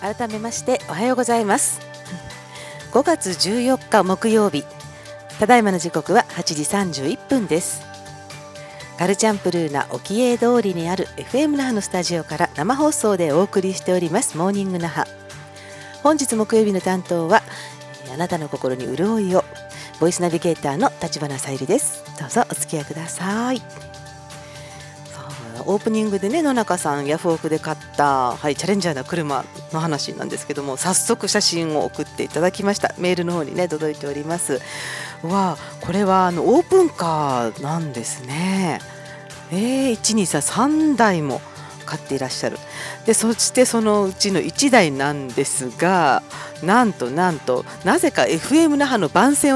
改めましておはようございます。5月14日木曜日、ただいまの時刻は8時31分です。カルチャンプルーな沖永通りにある FM 那覇のスタジオから生放送でお送りしておりますモーニング那覇。本日木曜日の担当はあなたの心に潤いを、ボイスナビゲーターの立花さゆりです。どうぞお付き合いください。オープニングでね、野中さんヤフオクで買った、チャレンジャーな車の話なんですけども、早速写真を送っていただきました。メールの方にね届いております。これはオープンカーなんですね。3台も買っていらっしゃる。でそしてそのうちの1台なんですが、なんとなぜか FM 那覇の番宣